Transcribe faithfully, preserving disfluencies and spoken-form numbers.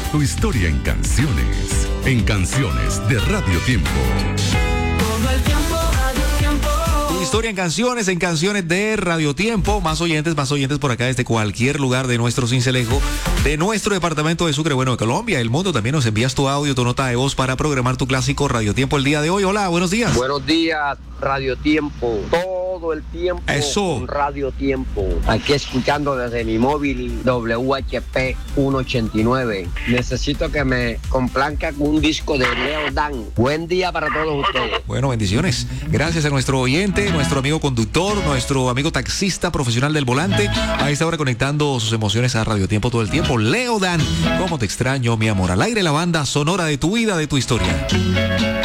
Tu historia en canciones. En Canciones de Radio Tiempo. Todo el tiempo, Radio Tiempo. Tu historia en canciones, en Canciones de Radio Tiempo. Más oyentes, más oyentes por acá desde cualquier lugar de nuestro Cincelejo, de nuestro departamento de Sucre, bueno, de Colombia, el mundo. También nos envías tu audio, tu nota de voz para programar tu clásico Radio Tiempo el día de hoy. Hola, buenos días. Buenos días, Radio Tiempo. Todo el tiempo Eso. con Radio Tiempo. Aquí escuchando desde mi móvil W H P ciento ochenta y nueve. Necesito que me complazca con un disco de Leo Dan. Buen día para todos ustedes. Bueno, bendiciones. Gracias a nuestro oyente, nuestro amigo conductor, nuestro amigo taxista profesional del volante. A esta hora conectando sus emociones a Radio Tiempo todo el tiempo. Leo Dan, cómo te extraño, mi amor. Al aire la banda sonora de tu vida, de tu historia.